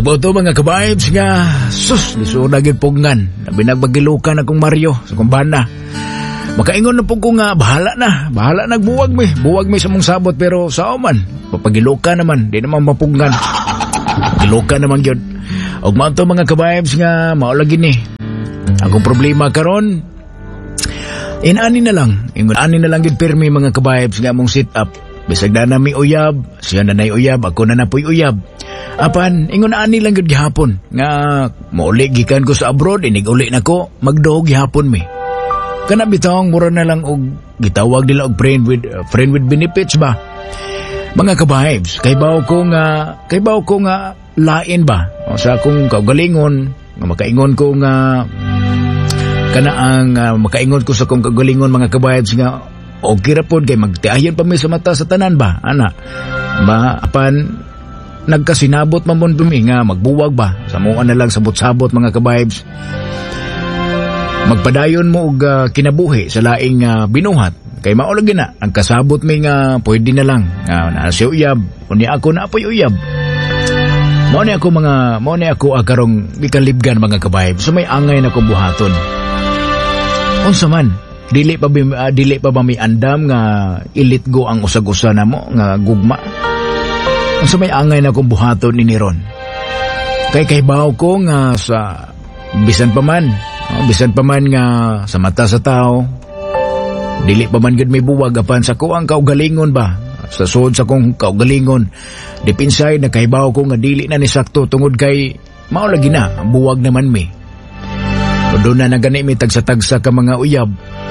Boto mga ka-vibes nga, sus, lisura gyud pungan. Binagbagilukan akong Mario sa kumbana. Makaingon na po ko nga, bahala nagbuwag mi. Buwag mi sa mong sabot pero sa man, papagilukan naman, di naman mapungan. Gilukan naman gyud. Og mao to mga ka-vibes nga, mao lagi ni. Akong problema karon, inani na lang gyud pirmi mga ka-vibes nga mong sit up. Bisag na nami uyab, siya na nay uyab, ako na napoy uyab. Apan, ingon ani lang gud gihapon nga mauli gikan ko sa abroad, inig-uli nako magdog gihapon mi. Kana bitawng mura na lang og gitawag nila og friend with benefits ba. Mga ka-vibes, kaybaw ko nga lain ba sa akong kaugalingon nga makaingon ko nga kana ang makaingon ko sa akong kaugalingon mga ka-vibes nga okay ra pod kay magtiayon pa mi sa mata sa tanan ba ana. Ba apan nagkasinabot mamon bumi nga magbuwag ba sa mua na lang sabot-sabot mga ka-vibes. Magpadayon mo og kinabuhi sa laing binuhat kay mao lagi na ang kasabot mi nga pwede na lang na si uyab unya ako na apoy uyab. Mao ni ako karong gikalibgan mga ka-vibes so may angay na ko buhaton. Unsa man dili pa ba may andam nga ilit go ang usag-usa namo nga gugma. Ang sa may angay na kong buhaton ni Ron. Kay baw ko nga sa bisan pa man nga sa mata sa tao, dili pa man gud may buwag apan sa ko ang kaugalingon ba. Sa sud sa kong kaugalingon, depinsay na kay baw ko nga dili na ni sakto tungod kay mao lagi na buwag naman mi. Doon na gani mi tagsa-tagsa ka mga uyab.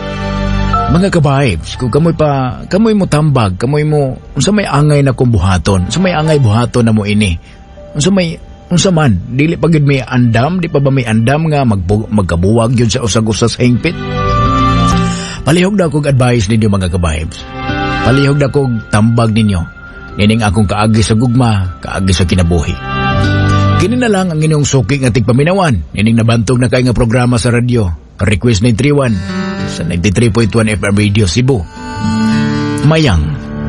Mga ka-vibes, kung kamoy mo tambag, unsa may angay na kong buhaton, unsa may angay buhaton na mo ini, unsa man, dili pa gid may andam, di pa ba may andam nga magkabuwag yun sa usag-usa sa hingpit? Palihog na kong advice ninyo mga ka-vibes, palihog na kong tambag ninyo, nining akong kaagi sa gugma, kaagi sa kinabuhi. Kini na lang ang inyong suki nga tigpaminawan, nining nabantog na kay nga programa sa radyo, Request 931, sa 93.1 FM Radio Cebu. Mayang.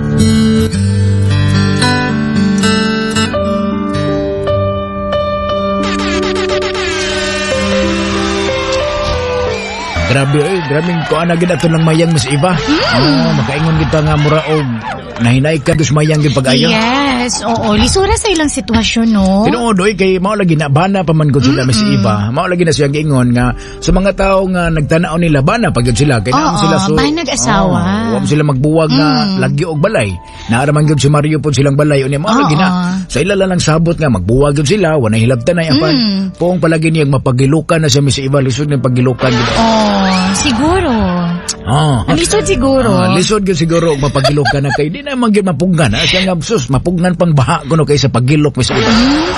Grabing ko anagin ato ng mayang Miss Eva. Makaingon kita nga mura og nahinay ka dus mayang gyud pag-ayo. Yes, oo, lisura sa ilang sitwasyon no. Tinuodoy kay mao lagi na bana pa man gud sila Miss Eva. Mao lagi na siya giingon nga sa mga tawo nga nagtanaw nila bana pa gyud sila kay naamo sila so banag asawa. Wa sila magbuwag nga lagyo og balay. Naara man gyud si Mario pod silang balay unya mao lagi na. Sa ila lang sabot nga magbuwag gyud sila, wa na hilabtanay apan. Kung palagi niya mapagilukan na siya Miss Eva lisod ng pagilukan gyud. Siguro. Lisod siguro. Lisod gyud siguro mapagilok ka na kay di na man gyud mapunggan. Siya nga sus mapunggan pang baha kuno kay sa pagilok Miss Eva.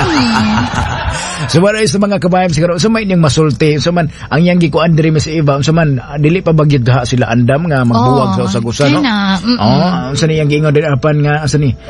So wala sa mga kabayan siguro sa may niyang masulti so man ang yang gikuan diri Miss Eva so man dili pa bagyod ha sila andam nga magbuwag sa usag-usa no. Unsa ni yang giingon diri apan nga asa ni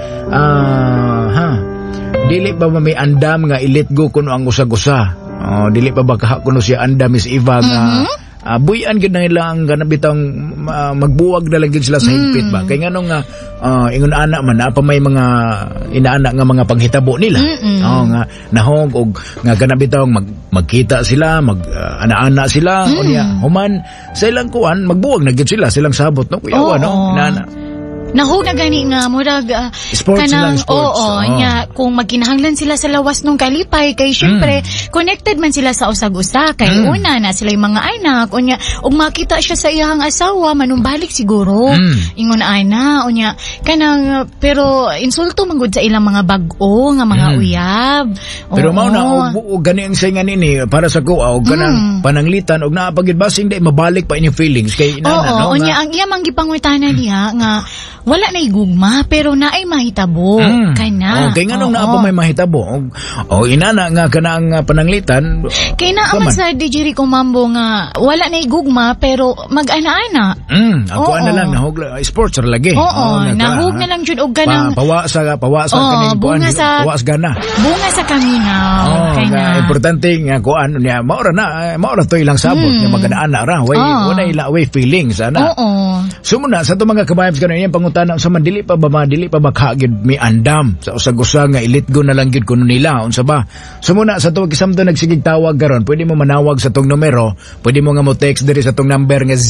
dili pa ba may andam nga ilit go kuno ang usag-usa. Dili pa ba kaha kuno siya andam Miss Eva nga buyan gid na nila ang ganabitang magbuwag na lang gid sila sa higpit ba kay nganong nga ingon ana man pa may mga inaana nga mga panghitabo nila nga nahog og nga ganabitang magkita sila ana-ana sila unya human sa ilang kuan magbuwag na gid sila silang sabot no kuyawa no inana. Nahog na gani nga murag sports lang sports. Nya kung magkinahanglan sila sa lawas nung kalipay kay syempre connected man sila sa usag-usa kay una na sila yung mga anak unya ug makita siya sa iyang asawa manumbalik siguro ingon ana unya kanang pero insulto man gud sa ilang mga bag-o nga mga uyab. Pero mao na og gani ang sayngan ini para sa ko og kanang pananglitan og naa pagid basing di mabalik pa inyong feelings kay inana no. Unya ang iya man gipangutana diha nga wala na igugma pero naay mahitabo kana. Kay nganong naa pa may mahitabo. Inana nga kana ang pananglitan. Kay naa man sa DJ Rico Mambo nga wala na igugma pero mag-ana-ana. Ako ana lang nahog sports ra lagi. Nahog na lang jud og kanang pawa sa kaning kuan pawas gana. Bunga sa kaminaw. Nga importante nga kuan niya mao ra to ilang sabot nga mag-ana ra way feelings ana. Sumuna sa to mga kabayams kanon yang pangutan pangutana unsa man dili pa ba kaagid may andam sa usag-usa nga ilitgo na lang gyud kuno nila unsa ba. So muna sa tuwag isamto nagsigig tawag garon, pwede mo manawag sa tong numero, pwede mo nga mo text diri sa tong number nga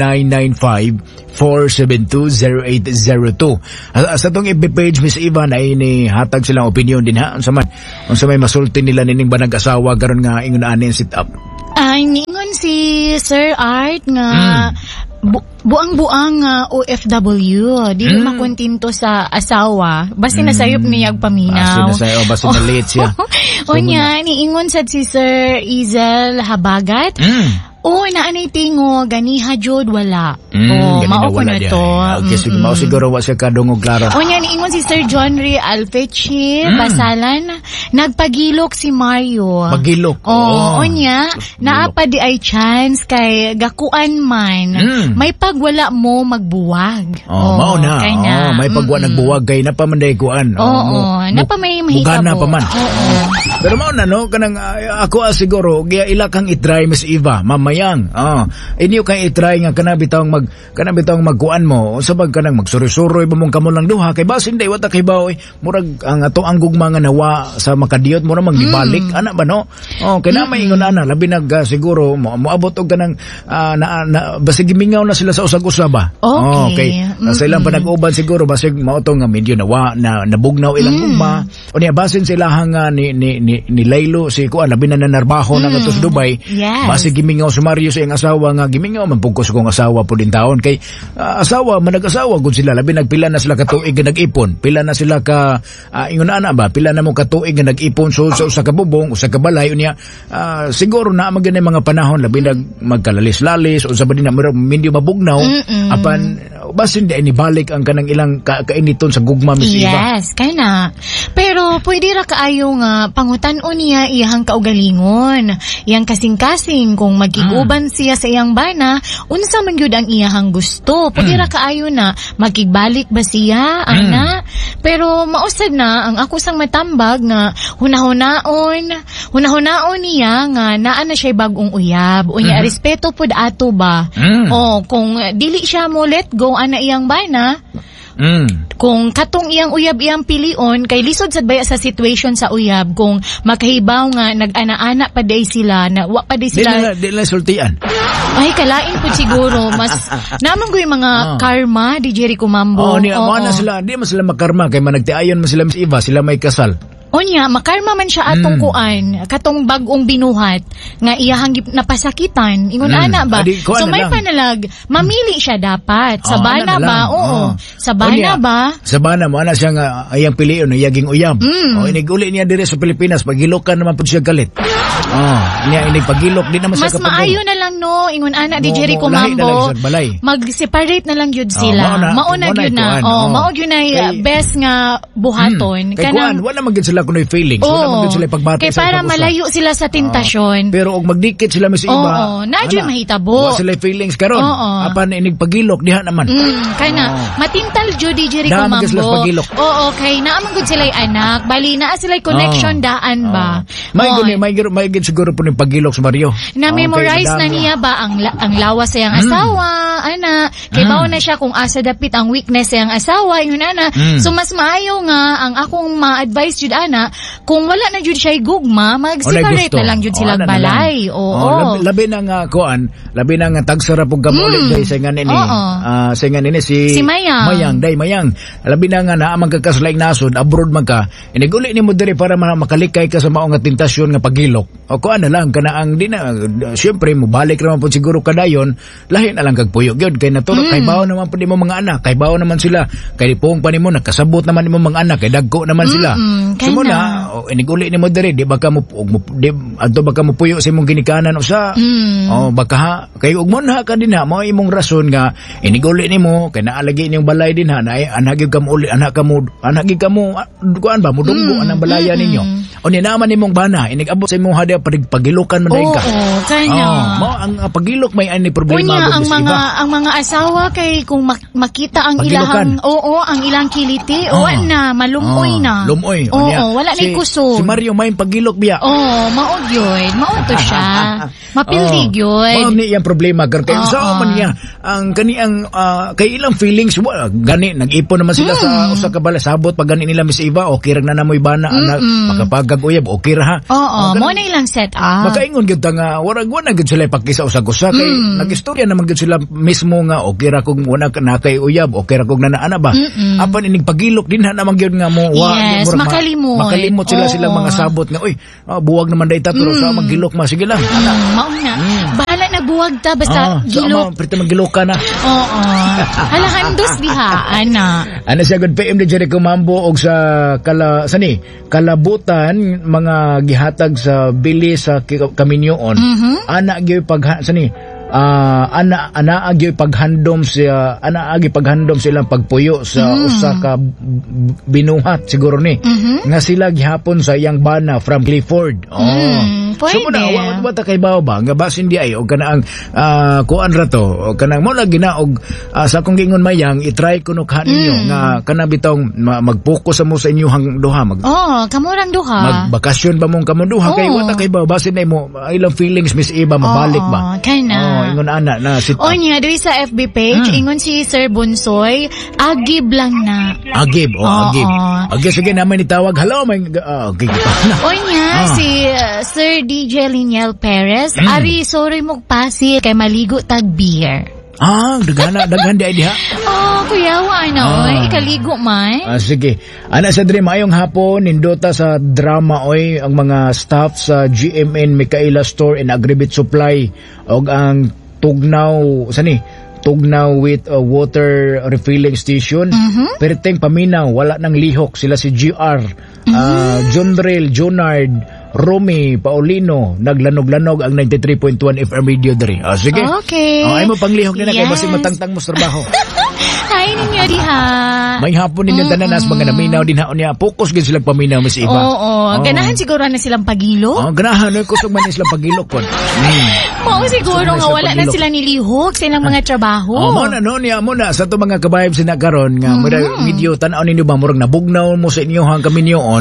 0995-472-0802. Sa tong FB page Miss Eva na ini hatag silang opinion din ha unsa may masulti nila nining banag asawa garon nga ingon ani sit up. Ningon si Sir Art nga buang-buang OFW, dili makontinto sa asawa, basta nasayop niya paminaw. Basta na late siya. Unya, niingon sad si Sir Izel Habagat. Naanay tingo, ganiha jud wala. Mao ko na to. Okay, sige, mao siguro wa siya kadungog klaro. Niya niingon si Sir John Ray Alfechi, Basalan, nagpagilok si Mario. Pagilok? Niya, naapa di ay chance kay gakuan man. May pagwala mo magbuwag. Mao na. May pagwa nagbuwag kay napamanday kuan. Napa may mahita bugana pa man. Pero mao na no, kanang ako siguro, ila kang itry Miss Eva, mamayang. Inyo kang itry nga kanabitawang magkuan mo. Sabag kanang magsuri-suroy ba mong kamo lang duha kay basin day wata kay baoy. Murag ang ato ang gugma nga nawa sa makadiyot mo na manggibalik ana ba no? Kay na may ingon ana labi nag siguro moabot og kanang basig gimingaw na sila sa usag-usa ba. Okay. Sa ilang panag-uban siguro basig mao to nga medyo nawa na nabugnaw ilang gugma. Unya basin sila hanga ni Laylo si kuan labi na nanarbaho na ngatos Dubai. Yes. Basig gimingaw si Mario sa iyang asawa nga gimingaw man pugkos kong asawa po din taon kay asawa manag-asawa gud sila labi nagpila na sila ka tuig nga nag-ipon, pila na sila ka ingon ana ba pila na mo ka tuig nga nag-ipon sa usa ka bubong usa ka balay unya siguro na magani mga panahon labi nag magkalalis-lalis unsa ba din na medyo mabugnaw apan basin di ni balik ang kanang ilang kainiton sa gugma Miss Eva. Yes, kay na. Pero pwede ra kaayo nga pangutan-on niya iyang kaugalingon, iyang kasing-kasing kung magiguban siya sa iyang bana, unsa man gyud ang iyang gusto. Pwede ra kaayo na makigbalik ba siya ana. Pero mausad na ang ako sang matambag nga hunahunaon niya nga naa na siya bag-ong uyab. Unya respeto pud ato ba. Kung dili siya mo let go ana iyang bana, kung katong iyang uyab iyang pilion kay lisod sad baya sa situation sa uyab kung makahibaw nga nag-ana-ana pa day sila na wa pa day sila di sultian ay kalain po siguro mas naman ko yung mga karma di Jericho Mambo. Na sila di man sila makarma kay managtiayon man sila Miss Eva sila may kasal. Onya, makarma man siya atong kuan, katong bagong binuhat, nga iyahang napasakitan, ingon ana ba? So may panalag, mamili siya dapat. Sa bana ba? Sa bana ba? Sa bana mo, ana siya nga, ayang piliyon, iyaging uyab. Iniguli niya dire sa Pilipinas, pagilokan naman po siya galit. Inigpagilok, di naman siya mas maayo na lang no, ingon ana, di Jericho Mambo, mag-separate na lang yun sila. Mauna yun na. Mauna yun na best nga buhaton. Kay kuan, wala magin sila kunoy feelings. Wala magin sila pagbati sa para malayo sila sa tentasyon. Pero og magdikit sila Miss Eva. Nadyo mahitabo. Wala sila feelings karon. Apan inigpagilok diha naman. Kay na matintal Judy Jericho Mambo. Kay naamang gud sila anak. Bali naa sila connection daan ba. May siguro po ng pagilok sa Mario. Na-memorize na niya ba ang lawas sa iyang asawa, ana. Kay bao na siya kung asa dapit ang weakness sa iyang asawa, yun ana. So mas maayo nga ang akong ma-advise jud ana, kung wala na jud siya gugma, mag-separate na lang jud silang balay. Labi na nga kuan, labi na nga tagsara pug gamulit day sa nga nini si Mayang. Labi na nga naamang kakaslaing nasod abroad man ka. Iniguli nimo diri para makalikay ka sa mao nga tentasyon nga pagilok. O kuan na lang kana ang syempre mo balik naman po siguro kadayon, lahi na lang kag puyo gyud kay naturo kay bawo naman po nimo mga anak, kay bawo naman sila, kay pong pa nimo nakasabot naman nimo mga anak, kay dagko naman sila. Sumuna iniguli nimo diri di ba ka mo adto ba ka mo puyo sa imong ginikanan usa. Baka kay ug mon ha ka dinha mao imong rason nga iniguli nimo kay naalagi inyong balay dinha na anagig ka mo uli anak ka mo kuan ba mudunggo anang balaya ninyo. O ni naman nimong bana, inigabot sa imong hada pagilukan man dayon ka. Oo, kanya. Mo ang pagilok may ani problema Unya, gud sa iba. ang mga asawa kay kung makita ang Pagilukan. ang ilang kiliti, o na, malumoy na. Lumoy. Oo, wala na kusog. Si Mario may pagilok biya. Oo, maod yun. Maod to siya. Mapildig Mao yun. ni iyang problema karon kay sa man niya ang kaniang kay ilang feelings gani nag-ipon naman sila sa usa ka balasabot pag gani nila mis iba okay ra na namoy bana anak makapagag uyab okay ra ha. Oo, mo na ilang set up. Makaingon gyud ta nga warag wala gyud sila pakisa usag-usa kay nagistorya naman gyud sila mismo nga okay ra kung wala ka na kay uyab okay ra kung nanaana ba. Apan ining pagilok dinha naman gyud nga mo Yes, makalimot. sila Oo. silang mga sabot nga uy buwag naman dayta pero sa magilok masige lang. Mao na. Bahala na buwag ta basta gilok. Prito magilok ka na. Oo. Halahandos diha, ana. Ano siya good PM ni Jericho Mambo og sa kalabutan mga gihatag sa bili sa kaminyoon. Ana gyud ana agi paghandom silang pagpuyo sa usa ka binuhat siguro ni nga sila gihapon sa iyang bana from Clifford. Pwede. So muna wa ta kay bawo ba nga basin di ay og kana ang kuan ra to kanang mo lagi na og sa akong gingon mayang i-try kuno ninyo nga kana bitong mag-focus mo sa inyong duha kamurang duha. Magbakasyon ba mong kamo duha kay wa ta kay bawo basin ay mo ilang feelings miss iba mabalik ba. Kay na. Ingon ana na sit. Niya diri sa FB page ingon si Sir Bunsoy, agib lang na. Agib. Agib sige naman itawag. Hello may okay. Niya si Sir DJ Liniel Perez, ari sorry mo pasil kay maligo tag beer. Daghan di ay diha. Kuyawa na ikaligo man. Sige. Ana sa diri maayong hapon nindota sa drama ang mga staff sa GMN Micaela Store and Agribit Supply og ang Tugnaw with a water refilling station. Perteng paminaw wala nang lihok sila si GR, Jonrel, Jonard, Romy, Paulino, naglanog-lanog ang 93.1 FM radio diri. Sige. Okay. Ay mo panglihok nila kay basig matangtang mo sa trabaho. Hi ninyo diha. May hapon ninyo tanan as mga naminaw din haon niya. Focus gid sila paminaw mas iba. Ganahan siguro na silang pagilo. Ganahan kusog man sila pagilok kon. Mao siguro nga wala na sila nilihok sa ilang mga trabaho. Mo na niya mo na sa to mga kabayab sina karon nga medyo tan-aw ninyo ba murag nabugnaw mo sa inyo hang kaminyoon.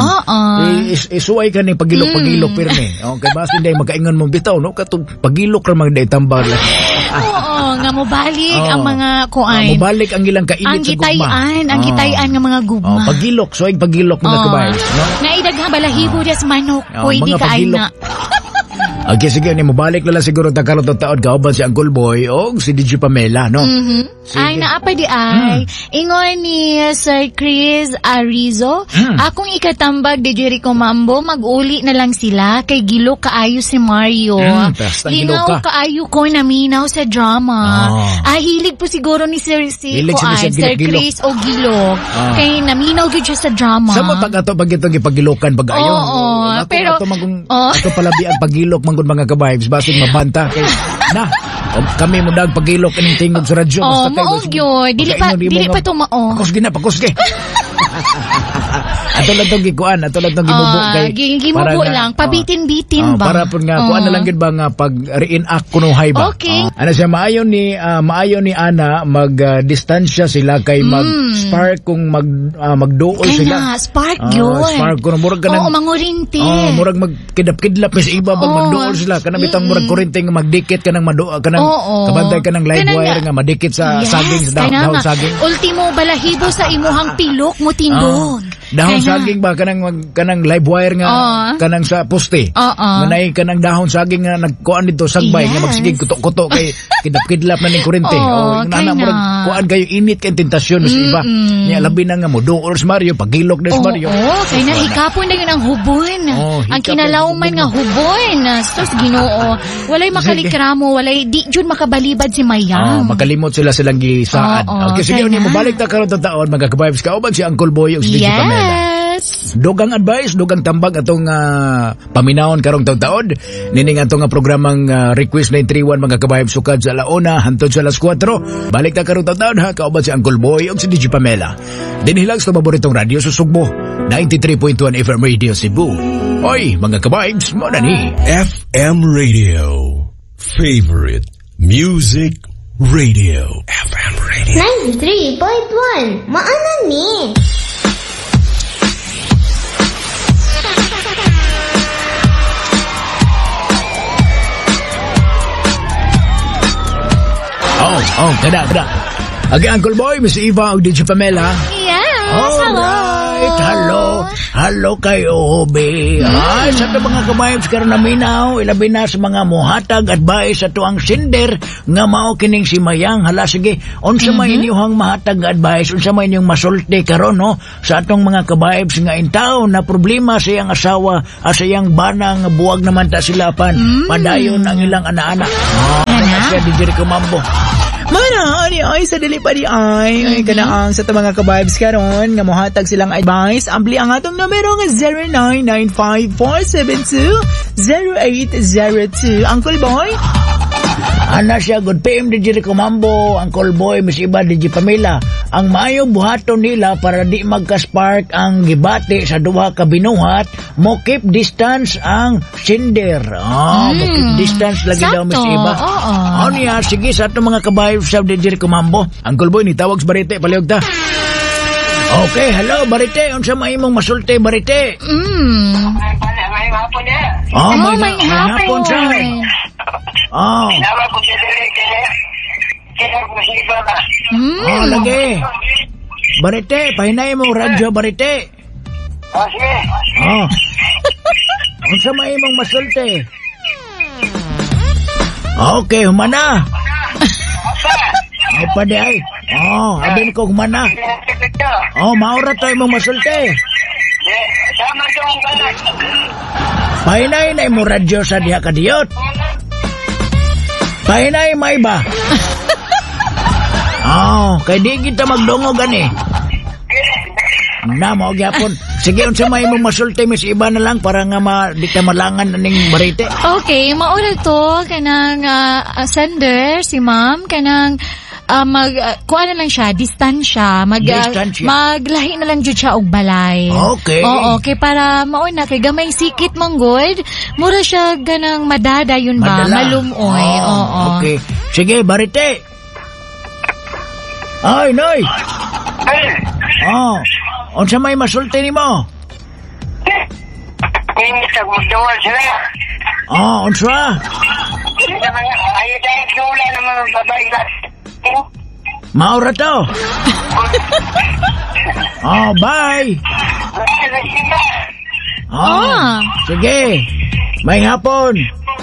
Isuway ka ni pagilok pirmi. Kay basin day makaingon mo bitaw no katong pagilok ra man day tambal. Nga mobalik ang mga kuan. Mobalik ang ilang kainit sa gugma. Ang gitayan nga mga gugma. Pagilok, pagilok mga kabayab, no? Naidaghan balahibo des manok, pwede ka ay na. Okay, sige, mabalik na lang siguro ta karon taon kauban si Uncle Boy o si DJ Pamela, no? Ay, naapa di ay. Ingon ni Sir Chris Arizo, akong ikatambag di Jericho Mambo, mag-uli na lang sila kay gilo kaayo si Mario. Lingaw kaayo ko naminaw sa drama. Hilig po siguro ni Sir Sir Chris o gilo. Kay naminaw gid siya sa drama. Sa mo pag itong ipagilokan pag-ayo. Pero ato palabi ang pagilok manggod mga ka-vibes basig mabanta kay na kami mo dag pagilok ining tingog sa radyo basta kayo dili pa tumao pakos kay ato lang tong gikuan ato lang tong gimubo kay gimubo lang pabitin-bitin ba para pud nga kuan na lang gid ba nga pag reenact kunuhay ba ana siya maayo ni Ana mag-distansya sila kay mag-spark kung magduol sila spark yun spark kuno murag kanang mangurinti murag magkidap-kidlap sa iba bang magduol sila kanang bitang murag kurente nga magdikit kanang kanang kabantay kanang live wire nga madikit sa saging sa dahon saging ultimo balahibo sa imuhang pilok mo tindog dahon saging ba kanang live wire nga kanang sa poste manay kanang dahon saging nga nagkuan dito sagbay nga magsigig kuto-kuto kay kidap-kidlap na ning kurente nana murag kuan kayo init kay tentasyon sa iba nya labi na nga mo duol sa Mario pagilok des Mario kay na hikapon na yun ang hubon ang kinalawman nga hubon sus Ginoo walay makalikramo walay di jud makabalibad si Mayang makalimot silang gisaan okay sige ni mo balik ta karon taon mga ka-vibes kauban si Uncle Boy ug si DJ Pamela. Dugang advice, dugang tambag atong paminawon karong taon-taon. Nining atong programang Request 931 mga kabayab sukad sa alauna hantod sa alas 4. Balik ta karong taon ha kauban si Uncle Boy ug si DJ Pamela. Dinhilag sa paboritong radyo sa Sugbo 93.1 FM Radio Cebu. Oy, mga ka-vibes mo na ni. FM Radio. Favorite Music Radio. FM Radio. 93.1 Maana ni. Kada. Agi Uncle Boy, Miss Eva, o DJ Pamela. Yes, hello. Hello kayo, be. Ay, sa ito mga kabayabs karon na minaw, ilabi na sa mga muhatag advice sa tuang sinder nga mao kining si Mayang. Hala, sige, unsa may inyong mahatag advice, unsa may inyong masulti karon, no? Sa atong mga kabayabs nga intaw na problema sa iyang asawa, sa iyang bana nga buwag naman ta sila pan, padayon ang ilang ana-ana. Siya di diri kumambo. Mana, ay sa dili pa di ay kanaang sa mga ka-vibes karon nga mohatag silang advice. Ampli ang atong numero nga 0995-472-0802. Uncle Boy? Ana siya, good PM DJ Comambo, Uncle Boy, Miss Iba, DJ Pamela. Ang maayong buhaton nila para di magka-spark ang gibati sa duha ka binuhat, mo keep distance ang sinder. Mo keep distance lagi daw, Miss Iba. Oo. Niya, sige sa itong mga kabayo sa DJ Comambo. Uncle Boy, nitawag sa Barite, palihog ta. Okay, hello, Barite. Unsa may imong masulti, Barite? May hapon niya. May hapon siya. Tinawa ko siya kaya masiba na. Lagi. Barite, pahinay mo radyo, Barite. Sige. Unsa may imong masulti? Okay, humana. Pa di ay. Abin ko humana. Maura tayo imong masulti. Sama yung balat. Pahinay na imong radyo sa diha kadiyot. Pahinay may ba? Kay di kita magdungog ani. Na mo gyapon. Sige, unsa may imong masulti, Miss Iba na lang para nga di ka malangan ning Barite. Okay, mauna to kanang sender si ma'am kanang kuha na lang siya, distansya. Maglahi na lang jud siya og balay. Okay. Oo, kay para mauna kay gamay sikit manggod, mura siya ganang madada yun ba? Madala. Malumoy. Oo. Okay. Sige, Barite. Ay, Noy. Unsa may masulti nimo? Hindi sa magdawal sila. Unsa? Ayaw tayo kula ng mga babae na. Maura to. Bye. Sige. May hapon.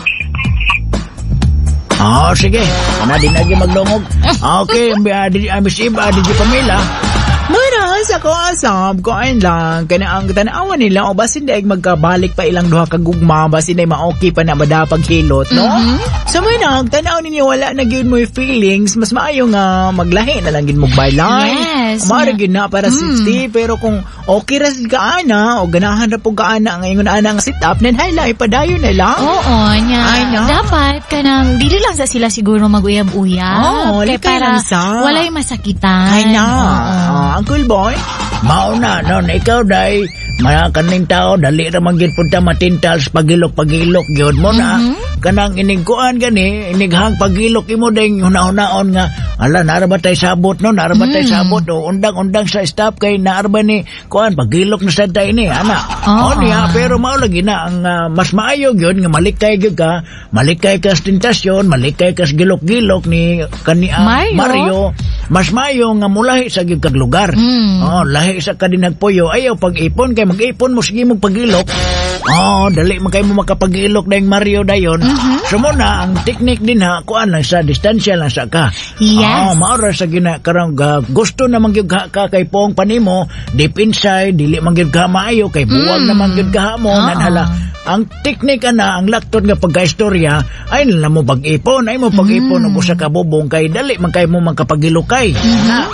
Sige. Ana din lagi magdungog. Okay, Miss Iba, DJ Pamela. Mana, sa ko asab, kuan lang, ang tanawan nila, o basin daig magkabalik pa ilang duha kagugma, basin daig ma-okay pa na madapag hilot, no? So, mana, tanaw ninyo, wala na gyud mo yung feelings, mas maayo nga maglahi na lang gyud mo baylay. Yes. Mara gyud na para 60, pero kung okay ras ka ana, o ganahan na po ka ana, ngayon ana nga sit up, nan hala, ipadayo na lang. Oo, niya. Ay, no? Dapat kanang dili lang sa sila siguro mag-uyab-uyab. Kay likay para lang sa. walay masakitan. Ay na. Oo. Uncle Boy? Mauna, ikaw day, mga kaning tao, dali ramang gid punta matintal sa pagilok-pagilok, gyud mo na. Kanang inigkuan gani, inighang pagilok imo ding huna-hunaon nga, ala, naraba tayo sabot, no? Naraba tayo sabot, o undang-undang sa staff kay naraba ni, kuan, pagilok na sa tayo ni, ana. Niya, pero mao lagi na, ang mas maayo gyud nga malikay gyud ka, malikay ka sa tentasyon, malikay ka sa gilok-gilok ni Mario. Mas maayo nga mulahi sa gyud kag lugar. Lahi sa kadinagpuyo, ayaw pag-ipon, kay mag-ipon mo, sige mong pagilok. Dali man kayo mo makapag-ilok dahil Mario dayon. So muna, ang teknik din ha, kuan lang sa distansya lang sa ka. Yes. Maura sa karang gusto na mangyug ka kay pong panimo, deep inside, dili mangyug ka maayo, kay buwag na mangyug ka mo, nanhala. Ang teknik ang lakton nga pagka-istorya, ay nila mo pag-ipon, ay mo pag-ipon, o sa kabubong, kay dali man kayo mo magkapagilokay.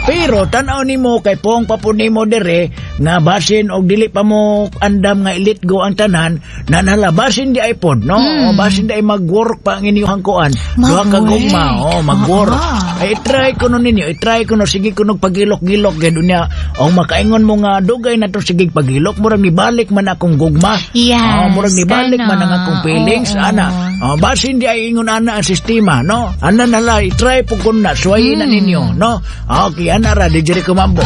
Pero tanaw nimo kay pong papuni mo dire nga basin og dili pa mo andam nga ilit go ang tanan nanala basin di ay pod no o basin di ay mag-work pa ang inyong kuan duha ka gugma mag-work ay try ko no ninyo sige ko nog pagilok-gilok gid unya o makaingon mo nga dugay na to sige pagilok murag nibalik man akong gugma murag nibalik man ang akong feelings ana basin di ay ingon ana ang sistema no ana nala i-try po kun na suwayin na ninyo no okay ana ra di jeri kumambo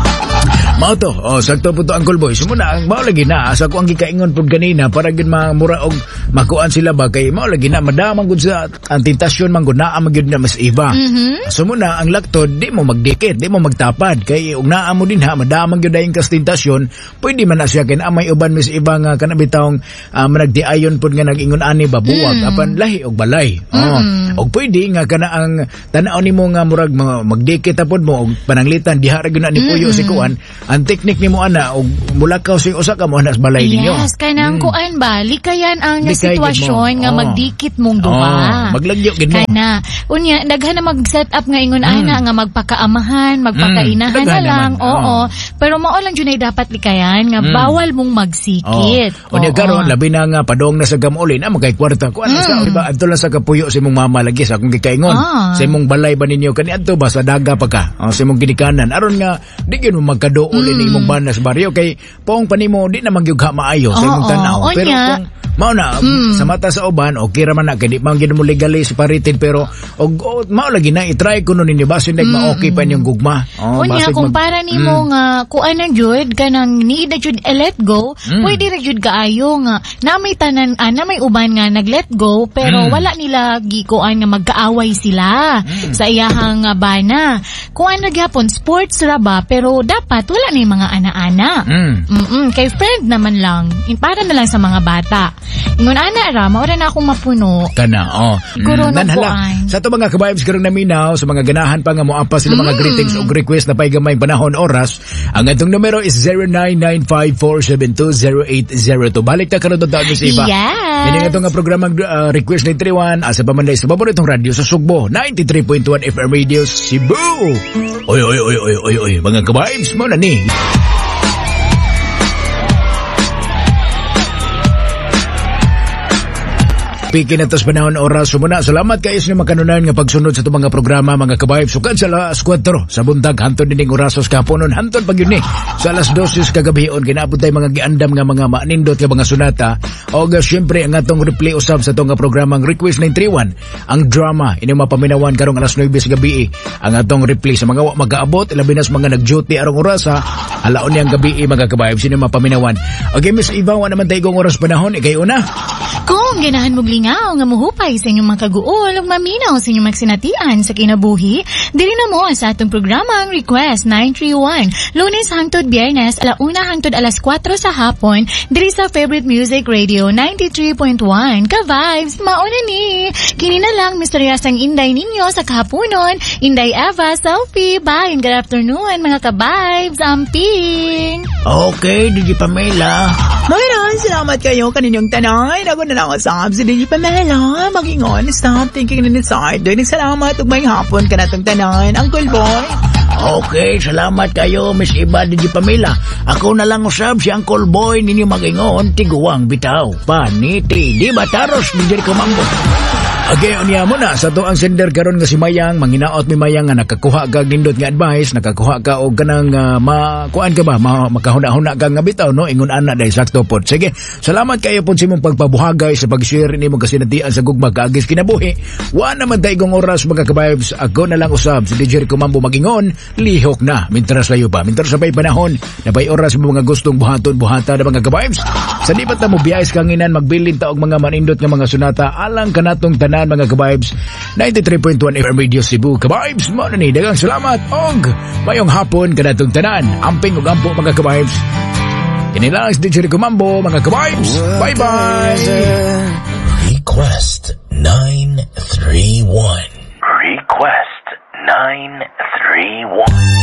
mao to sakto po to Uncle Boy sumuna mao lagi na asa ko ang gikaingon pud kanina para gid mura og makuan sila ba kay mao lagi na madamang gud sa ang tentasyon man gud naa magyud na mas iba sumuna ang laktod di mo magdikit di mo magtapad kay ug naa mo din ha madamang gyud dayon kas tentasyon pwede man na siya kin amay uban mas iba nga kana bitawng managdiayon pud nga nag-ingon ani babuwag apan lahi og balay og pwede nga kana ang tan-aw nimo nga murag magdikit apod mo og pananglitan diha ra gyud na ni puyo si kuan ang teknik nimo ana og mulakaw sing usa ka mo ana sa balay ninyo. Yes, kanang kuan ba likayan ang sitwasyon nga magdikit mong duha. Maglagyo gid mo. Kana unya daghan na mag-set up nga ingon ana nga magpakaamahan, magpakainahan na lang. Pero mao lang jud ay dapat likayan nga bawal mong magsikit. Unya karon labi na nga padong na sa gamolin magkay kwarta kuan sa iba adto lang sa kapuyo si mong mama lagi sa akong gikaingon. Sa imong balay ba ninyo kani adto ba sa daga pa ka. Sa imong ginikanan aron nga di gyud mo magkado uli ni imong banas baryo kay pong panimo di na magyugha maayo sa imong tanaw pero kung mao na sa mata sa uban okay ra man na kay di man gyud mo legally separated pero og mao lagi na i-try kuno ninyo basin nag ma-okay pa inyong gugma unya kung para nimo nga kuan ang jud kanang need na jud let go pwede ra jud kaayo nga na may tanan na may uban nga nag-let go pero wala nila gikuan nga magkaaway sila sa iyahang bana kuan ra gyapon sports ra ba pero dapat wala na yung mga ana-ana. Kay friend naman lang. Para na lang sa mga bata. Ingon ana ra, maura na akong mapuno. Kana, Siguro nagpuan. Sa ito mga kabibes karong naminaw, sa mga ganahan pa nga moampa sila mga greetings o request na pa'y gamay panahon oras, ang atong numero is 0995-472-0802. Balik na karon doon sa iba. Yes. Yan yung itong programang request ni Triwan asa pamanday sa paboritong radyo sa Sugbo, 93.1 FM Radio Cebu. Oy, mga kabibes mo na ni. Piki na tos panahon oras sumuna. Salamat kayo sa makanunan nga pagsunod sa itong mga programa mga kabayib. Sukad sa alas 4 sa buntag hantod dining orasos kaponon hantod pag yun ni. Sa alas 12 kagabion kinaabot tayo mga giandam nga mga manindot nga mga sunata. O siyempre ang atong replay usab sa itong programang Request 931. Ang drama inyong mapaminawan karong alas 9 sa gabi. Ang atong replay sa mga mag-aabot ilabi na sa mga nag-duty arong orasa. Halaon niyang gabi mga kabayib sino mapaminawan. Okay, Miss Ibawa naman tayo kong oras panahon. Ikayo na. Kung ganahan mong lingaw nga muhupay sa inyong mga kaguol o maminaw sa inyong magsinatian sa kinabuhi, dili na mo sa atong programang Request 931. Lunes hangtod Biyernes, alauna hangtod alas 4 sa hapon, diri sa Favorite Music Radio 93.1. Ka-vibes, mauna ni. Kini na lang misteryasang inday ninyo sa kahaponon. Inday Eva, selfie. Bye and good afternoon mga ka-vibes. Amping. Okay, DJ Pamela. Mayroon, salamat kayo kaninyong tanay. Ako na lang asab si DJ Pamela. Mag-ingon, stop thinking in inside. Doon salamat ug may hapon ka na itong tanay. Uncle Boy. Okay, salamat kayo, Miss Iba DJ Pamela. Ako na lang usab si Uncle Boy ninyo mag-ingon, tiguang bitaw. Paniti, di ba taros, DJ Kumambo? Okay, unya mo na sa to ang sender karon nga si Mayang, manginaot mi Mayang nga nakakuha ka nindot nga advice, nakakuha ka og kanang makuan ka ba, makahuna-huna ka nga bitaw no, ingon ana dai sakto pod. Sige, salamat kayo pod sa imong pagpabuhagay sa pag-share nimo kasinatian sa gugma kaagis kinabuhi. Wa naman tay gong oras mga ka-vibes, ako na lang usab si DJ Kumambo magingon, lihok na mintras layo pa. Mintras sa pay panahon, na pay oras mo mga gustong buhaton-buhata na mga ka-vibes. Sa di ba ta mo biyais kanginan magbilin ta og mga manindot nga mga sunata alang kanatong tanan mga ka-vibes. 93.1 FM Radio Cebu ka-vibes mo na ni dagang salamat og mayong hapon kanatong tanan amping ug ampo mga ka-vibes. Kinilang si DJ Kumambo mga ka-vibes. Bye bye. Request 931. Request 931.